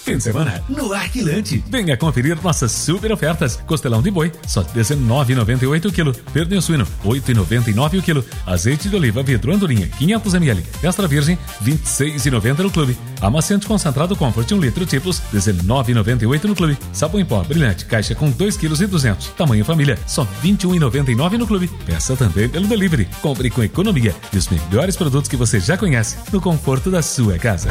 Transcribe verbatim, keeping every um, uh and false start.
Fim de semana no Arquilante. Venha conferir nossas super ofertas. Costelão de boi, só dezenove reais e noventa e oito centavos o quilo. Pernil suíno, oito reais e noventa e nove centavos o quilo. Azeite de oliva vidro andorinha, quinhentos mililitros. Extra virgem, vinte e seis reais e noventa centavos no clube. Amaciante concentrado Comfort, um litro tipos, dezenove reais e noventa e oito centavos no clube. Sabão em pó brilhante, caixa com dois vírgula dois quilos. Tamanho família, só vinte e um reais e noventa e nove centavos no clube. Peça também pelo delivery. Compre com economia e os melhores produtos que você já conhece no conforto da sua casa.